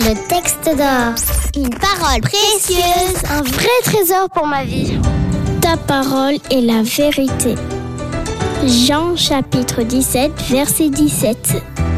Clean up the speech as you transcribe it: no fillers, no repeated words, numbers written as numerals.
Le texte d'or. Une parole précieuse. Un vrai trésor pour ma vie. Ta parole est la vérité. Jean chapitre 17, verset 17.